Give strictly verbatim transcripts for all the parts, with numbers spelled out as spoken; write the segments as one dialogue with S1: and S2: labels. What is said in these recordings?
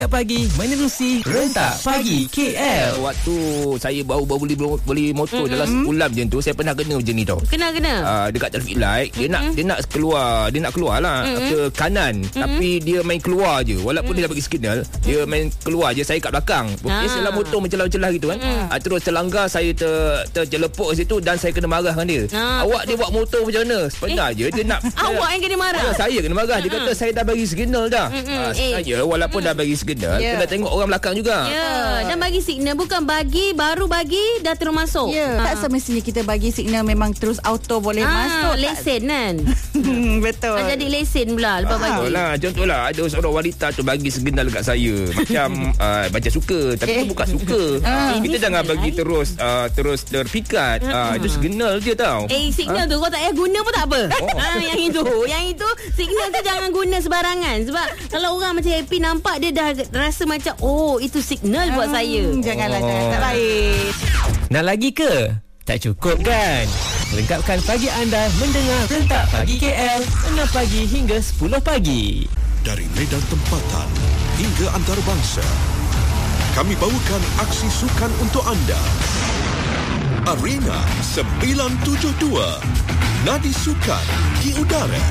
S1: Pagi menerusi Rentak Pagi K L.
S2: Waktu saya baru-baru beli, beli motor mm-hmm. dalam sebulan macam tu, saya pernah kena macam ni tau.
S3: Kena-kena?
S2: Uh, dekat traffic light, dia mm-hmm. nak dia nak keluar, dia nak keluar lah mm-hmm. ke kanan. Mm-hmm. Tapi dia main keluar je. Walaupun mm-hmm. dia dah bagi signal, dia main keluar je, saya kat belakang. Ah. Biasalah motor mencelah-celah gitu kan. Mm-hmm. Uh, terus terlanggar, saya ter, terjelepuk ke situ dan saya kena marah dengan dia. Ah. Awak dia buat motor macam mana? Sebenarnya eh. je dia nak...
S3: Awak yang kena marah?
S2: Ya, saya kena marah. Dia mm-hmm. kata saya dah bagi signal dah. Mm-hmm. Uh, sebenarnya eh. walaupun mm-hmm. dah bagi signal, yeah. kena tengok orang belakang juga.
S3: Ya, yeah. dan bagi signal bukan bagi baru bagi dah terus masuk.
S4: Ya, yeah. tak semestinya kita bagi signal memang terus auto boleh ah, masuk.
S3: Lesen kan.
S4: Betul.
S3: Ah, jadi lesen pula lepas ah, bagi.
S2: Lah, contohlah ada seorang wanita tu bagi signal dekat saya macam uh, baca suka tapi eh. tu bukan suka. Ah. Kita jangan bagi lain. terus uh, terus terpikat. Ah. Uh, itu signal je tau.
S3: Eh signal ah. tu kau tak payah guna pun tak apa. Oh. Ah, yang itu, yang itu signal tu jangan guna sebarangan sebab kalau orang macam happy nampak dia dah rasa macam oh itu signal buat hmm, saya.
S4: Janganlah oh. jangan tak baik.
S1: Nak lagi ke? Tak cukup kan? Lengkapkan pagi anda mendengar Rentak Pagi K L enam pagi hingga sepuluh pagi.
S5: Dari medan tempatan hingga antarabangsa, kami bawakan aksi sukan untuk anda. Arena sembilan tujuh dua, nadi sukan di udara.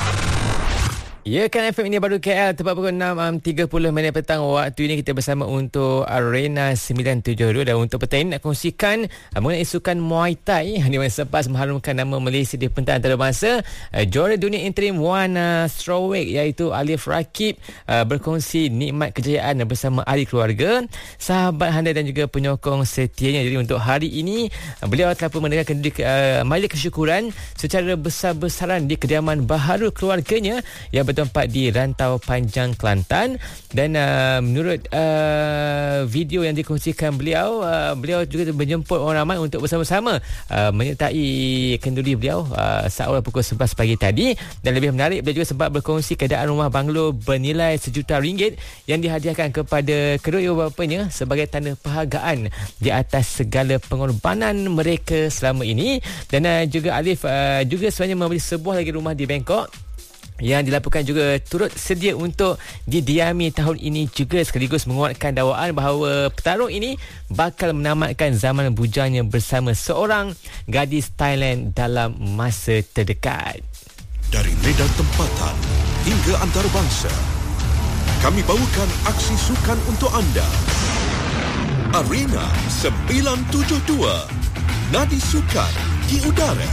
S1: Ya kan, F M ini baru K L tepat pukul enam tiga puluh minit petang. Waktu ini kita bersama untuk Arena sembilan tujuh dua dan untuk petang ini nak kongsikan uh, mengenai sukan Muay Thai yang selepas mengharumkan nama Malaysia di pentas antarabangsa. Uh, juara dunia interim One uh, Strawweight iaitu Alif Rakib uh, berkongsi nikmat kejayaan bersama ahli keluarga, sahabat handai dan juga penyokong setianya. Jadi untuk hari ini uh, beliau telah pun mendengarkan uh, majlis kesyukuran secara besar-besaran di kediaman baharu keluarganya yang tempat di Rantau Panjang, Kelantan. Dan uh, menurut uh, video yang dikongsikan beliau, uh, beliau juga menjemput orang ramai untuk bersama-sama uh, menyertai kenduri beliau uh, seawal pukul sebelas pagi tadi. Dan lebih menarik, beliau juga sempat berkongsi keadaan rumah banglo bernilai sejuta ringgit yang dihadiahkan kepada kedua ibu bapanya sebagai tanda perhargaan di atas segala pengorbanan mereka selama ini. Dan uh, juga Alif uh, juga sebenarnya membeli sebuah lagi rumah di Bangkok yang dilaporkan juga turut sedia untuk didiami tahun ini juga, sekaligus menguatkan dakwaan bahawa petarung ini bakal menamatkan zaman bujangnya bersama seorang gadis Thailand dalam masa terdekat.
S5: Dari medan tempatan hingga antarabangsa, kami bawakan aksi sukan untuk anda. Arena sembilan tujuh dua, nadi sukan di udara.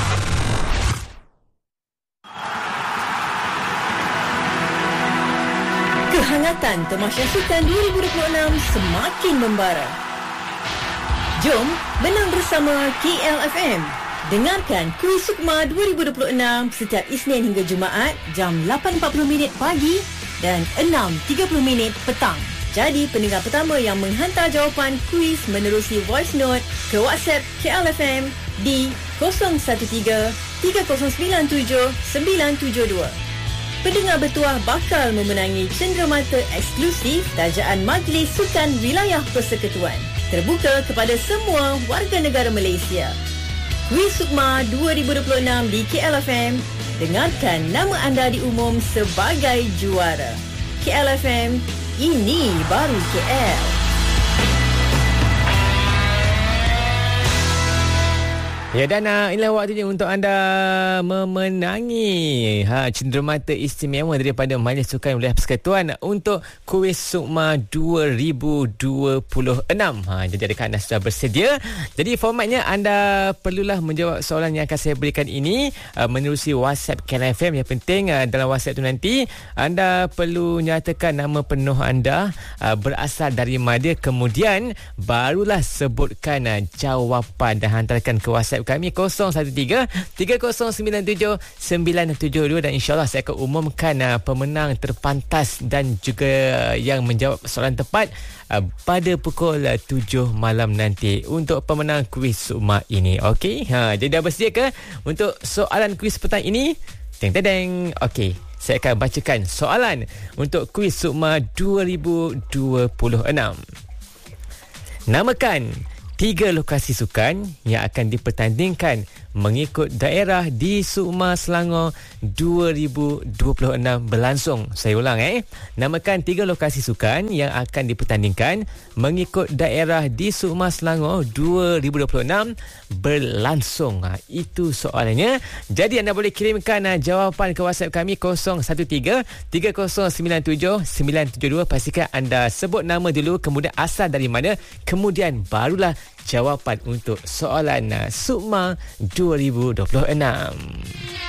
S6: Kehangatan Tamasya Sukan dua ribu dua puluh enam semakin membara. Jom menang bersama K L F M. Dengarkan Kuis Sukma dua ribu dua puluh enam setiap Isnin hingga Jumaat jam lapan empat puluh minit pagi dan enam tiga puluh minit petang. Jadi pendengar pertama yang menghantar jawapan kuis menerusi voice note ke WhatsApp K L F M di kosong satu tiga tiga kosong sembilan tujuh sembilan tujuh dua. Pendengar bertuah bakal memenangi cenderamata eksklusif tajaan Majlis Sukan Wilayah Persekutuan, terbuka kepada semua warga negara Malaysia. Kuis Sukma dua ribu dua puluh enam di K L F M. Dengarkan nama anda diumum sebagai juara. K L F M, ini baru K L.
S1: Ya, dan uh, inilah waktunya untuk anda memenangi ha, cenderamata istimewa daripada Majlis Sukan Wilayah Persekutuan untuk Kuis Sukma dua ribu dua puluh enam. Ha, jadi adakah anda sudah bersedia? Jadi formatnya anda perlulah menjawab soalan yang akan saya berikan ini uh, menerusi WhatsApp K L F M. Yang penting uh, dalam WhatsApp tu nanti anda perlu nyatakan nama penuh anda, uh, berasal dari mana, kemudian barulah sebutkan uh, jawapan dan hantarkan ke WhatsApp kami kosong satu tiga tiga kosong sembilan tujuh sembilan tujuh dua. Dan insyaAllah saya akan umumkan uh, pemenang terpantas dan juga uh, yang menjawab soalan tepat uh, pada pukul uh, tujuh malam nanti untuk pemenang kuis Sukma ini. Okey, ha, jadi dah bersedia ke untuk soalan kuis petang ini? Teng-teng. Okey, saya akan bacakan soalan untuk kuis Sukma dua ribu dua puluh enam. Namakan tiga lokasi sukan yang akan dipertandingkan mengikut daerah di Sukma Selangor dua ribu dua puluh enam berlangsung. Saya ulang eh. Namakan tiga lokasi sukan yang akan dipertandingkan mengikut daerah di Sukma Selangor dua ribu dua puluh enam berlangsung. Ha, itu soalannya. Jadi anda boleh kirimkan uh, jawapan ke WhatsApp kami kosong satu tiga tiga kosong sembilan tujuh sembilan tujuh dua. Pastikan anda sebut nama dulu, kemudian asal dari mana, kemudian barulah jawapan untuk soalan uh, Sukma dua ribu dua puluh enam.